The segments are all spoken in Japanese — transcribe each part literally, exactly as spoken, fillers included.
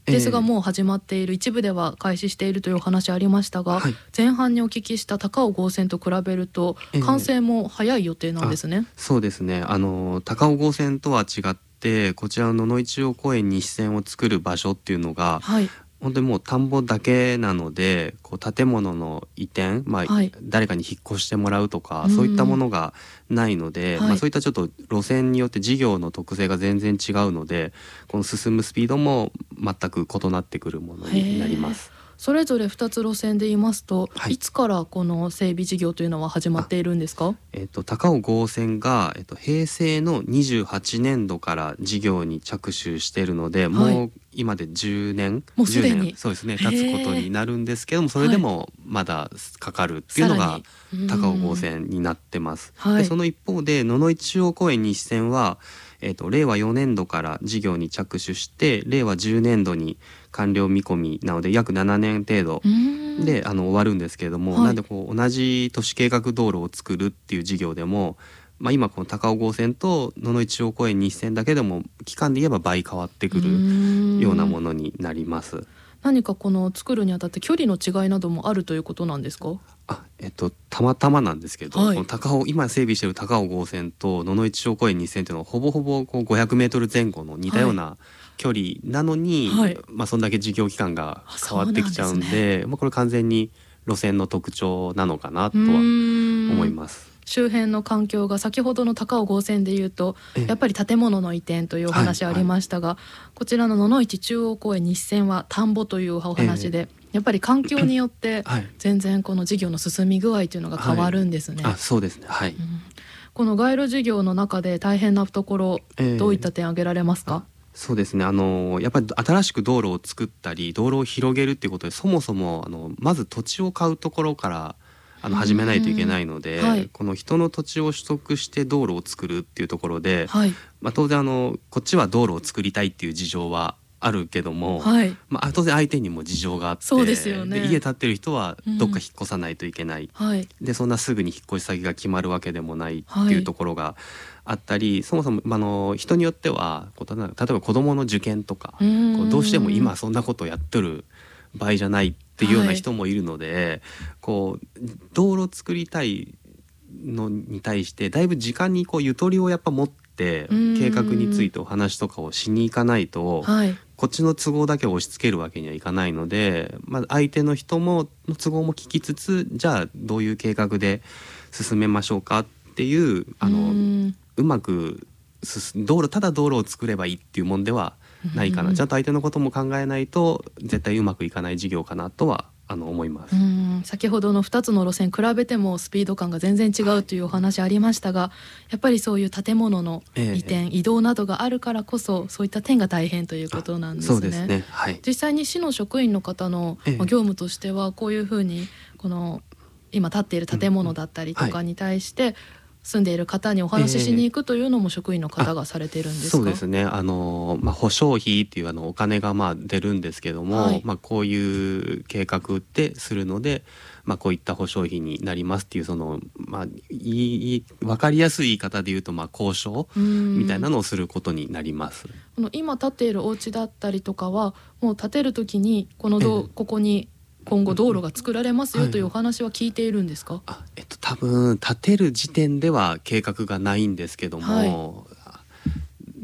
ですがもう始まっている、一部では開始しているというお話ありましたが、 はい、 前半にお聞きした高尾号線と比べると完成も早い予定なんですね。 そうですね、あの高尾号線とは違ってこちらの野々市中央公園西線を作る場所っていうのが、 はい、 本当にもう田んぼだけなので、こう建物の移転、まあはい、 誰かに引っ越してもらうとか、 うん、 そういったものがないので、 はい、 まあ、そういったちょっと路線によって事業の特性が全然違うので、この進むスピードも全く異なってくるものになります。 それぞれふたつ路線で言いますと、 はい、 いつからこの整備事業というのは始まっているんですか？ えっと、高尾号線が、えっと、平成のにじゅうはちねんどから事業に着手しているので、 はい、 もう今でじゅうねん、 もうすでにそうですね、経つことになるんですけども、それでもまだかかるっていうのが高尾号線になってます。 はい、 でその一方で野々市中央公園西線は、えっと、れいわよねんどから事業に着手してれいわじゅうねんどに完了見込みなので約ななねん程度であの終わるんですけれども、はい、なんでこう同じ都市計画道路を作るっていう事業でも、まあ、今この高尾号線と野々市中央公園西線だけでも期間で言えば倍変わってくるようなものになります。 何かこの作るにあたって距離の違いなどもあるということなんですか？ あ、えっと、たまたまなんですけど、はい、この高尾今整備している高尾号線と野々市中央公園西線というのはほぼほぼこうごひゃくメートルぜん後の似たような距離なのに、はい、まあ、そんだけ事業期間が変わってきちゃうんで、そうなんですね。まあ、これ完全に路線の特徴なのかなとは思います。 周辺の環境が先ほどの高尾号線でいうとやっぱり建物の移転というお話ありましたが、はいはい、こちらの野々市中央公園西線は田んぼというお話で、えー、やっぱり環境によって全然この事業の進み具合というのが変わるんですね。 はい、あ、そうですね、はい、うん、 この街路事業の中で大変なところ、えー、どういった点挙げられますか？ そうですね、あのやっぱり新しく道路を作ったり道路を広げるっていうことで、そもそもあのまず土地を買うところからあの始めないといけないので、はい、この人の土地を取得して道路を作るっていうところで、はい、まあ、当然あのこっちは道路を作りたいっていう事情はあるけども、はい、まあ、当然相手にも事情があって、 そうですよね、 で家建ってる人はどっか引っ越さないといけない、うん、はい、でそんなすぐに引っ越し先が決まるわけでもないっていうところがあったり、はい、そもそも、まあ、の人によってはこう例えば子どもの受験とか、こうどうしても今そんなことをやってる場合じゃないっていうような人もいるので、はい、こう道路作りたいのに対してだいぶ時間にこうゆとりをやっぱ持って計画についてお話とかをしに行かないと、はい、こっちの都合だけを押し付けるわけにはいかないので、まあ、相手の人もの都合も聞きつつ、じゃあどういう計画で進めましょうかっていう、あの う, うまく道路ただ道路を作ればいいっていうもんではないかな、ちゃんと相手のことも考えないと絶対うまくいかない事業かなとはあの思います。 うん、先ほどのふたつの路線比べてもスピード感が全然違うというお話ありましたが、はい、やっぱりそういう建物の移転、えー、移動などがあるからこそそういった点が大変ということなんですね。 そうですね、はい、 実際に市の職員の方の業務としてはこういうふうにこの今建っている建物だったりとかに対して、うん、はい、住んでいる方にお話ししに行くというのも職員の方がされているんですか？ そうですね、あの、まあ、保証費っていうあのお金がまあ出るんですけども、はい、まあ、こういう計画でするので、まあ、こういった保証費になりますっていうその、まあ、いい分かりやすい言い方で言うと、まあ、交渉みたいなのをすることになります。 この今建っているお家だったりとかはもう建てる時にこのど、えー、ここに今後道路が作られますよというお話は聞いているんですか？ あ、えっと、多分建てる時点では計画がないんですけども、はい、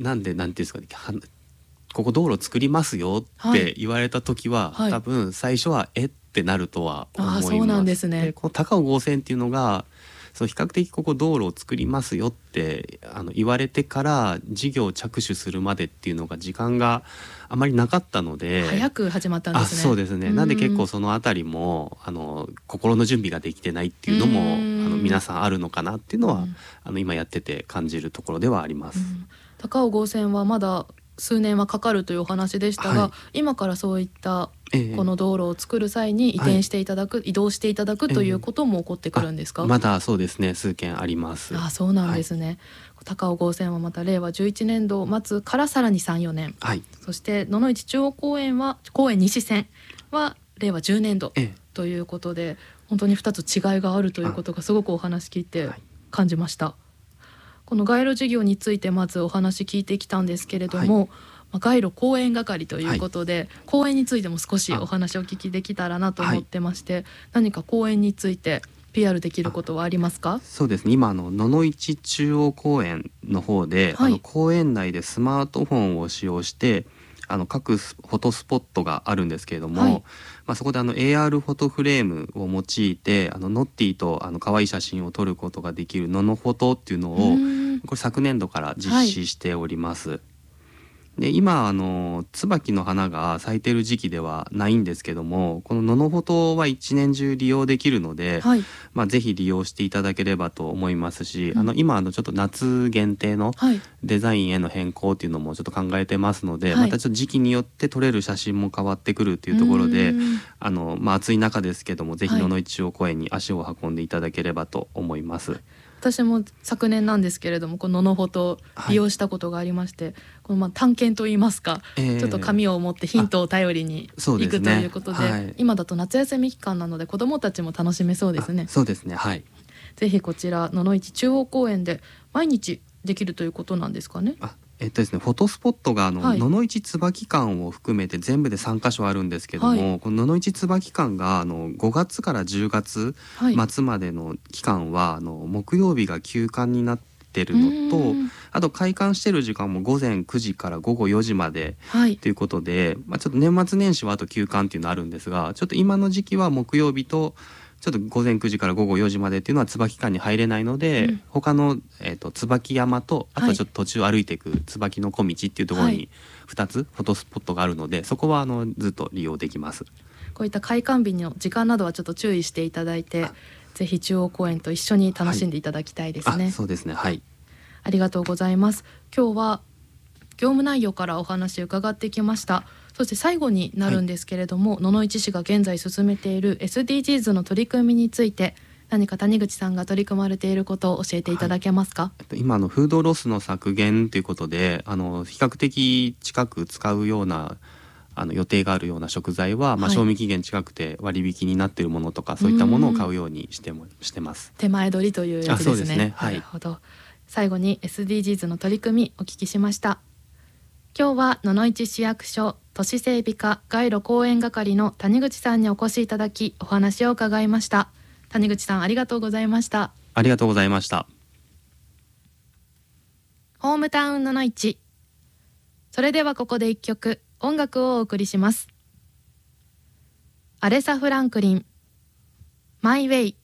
なんでなんていうんですかね、ここ道路作りますよって言われた時は、はい、多分最初はえってなるとは思います。あ、そうなんですね。でこの高尾号線っていうのがそう比較的ここ道路を作りますよってあの言われてから事業を着手するまでっていうのが時間があまりなかったので、 早く始まったんですね。 あ、そうですね。なんで結構そのあたりもあの心の準備ができてないっていうのもあの皆さんあるのかなっていうのはあの今やってて感じるところではあります。うん、 高尾号線はまだ数年はかかるというお話でしたが、はい、今からそういったこの道路を作る際に移転していただく、はい、移動していただくということも起こってくるんですか？ まだそうですね、数件あります。 あ、そうなんですね。はい、高尾号線はまたれいわじゅういちねんど末からさらに さん,よ 年、はい、そして野々市中央公園は公園西線はれいわじゅうねんどということで、本当にふたつ違いがあるということがすごくお話聞いて感じました。この街路事業についてまずお話聞いてきたんですけれども、はい、 街路公園係ということで、はい、公園についても少しお話をお聞きできたらなと思ってまして、はい、何か公園について ピーアール できることはありますか？ そうですね、今あの野々市中央公園の方で、はい、あの公園内でスマートフォンを使用してあの各フォトスポットがあるんですけれども、はい、まあ、そこであの エーアール フォトフレームを用いてあのノッティとあの可愛い写真を撮ることができるノノフォトっていうのをこれ昨年度から実施しております。はい、で今あの椿の花が咲いてる時期ではないんですけども、このノノフォトは一年中利用できるので、はい、まあ、ぜひ利用していただければと思いますし、うん、あの今あのちょっと夏限定のデザインへの変更っていうのもちょっと考えてますので、はい、またちょっと時期によって撮れる写真も変わってくるっていうところで、あの、まあ、暑い中ですけどもぜひ野々市中央公園に足を運んでいただければと思います。はい、 私も昨年なんですけれどもこのノノフォト利用したことがありまして、はい、このまあ探検といいますか、えー、ちょっと紙を持ってヒントを頼りに行くということで、はい、今だと夏休み期間なので子どもたちも楽しめそうですね。 そうですね、はい、 ぜひこちら野々市中央公園で毎日できるということなんですかね。 あえっとですね、フォトスポットがあの、はい、野々市椿館を含めて全部でさんかしょあるんですけども、はい、この野々市椿館があのごがつからじゅうがつ末までの期間は、はい、あの木曜日が休館になってるのと、あと開館してる時間もごぜんくじからごごよじまでということで、まあ、ちょっと年末年始はあと休館っていうのあるんですが、ちょっと今の時期は木曜日とちょっとごぜんくじからごごよじまでっていうのは椿館に入れないので、うん、他の、えーと、椿山とあとはちょっと途中歩いていく椿の小道っていうところにふたつフォトスポットがあるので、そこはあのずっと利用できます。 こういった開館日の時間などはちょっと注意していただいて、ぜひ中央公園と一緒に楽しんでいただきたいですね。 はい、そうですね、はい、 ありがとうございます。今日は業務内容からお話を伺ってきました。そして最後になるんですけれども、はい、野々市市が現在進めている エスディージーズ の取り組みについて何か谷口さんが取り組まれていることを教えていただけますか？ はい、今のフードロスの削減ということであの比較的近く使うようなあの予定があるような食材は、まあ、賞味期限近くて割引になっているものとか、はい、そういったものを買うようにしてもしてます。 手前取りというやつですね。 そうですね、はい、 なるほど。最後に エスディージーズ の取り組みお聞きしました。今日は野々市市役所都市整備課街路公園係の谷口さんにお越しいただきお話を伺いました。谷口さんありがとうございました。 ありがとうございました。 ホームタウン野々市。それではここで一曲音楽をお送りします。アレサ・フランクリンマイウェイ。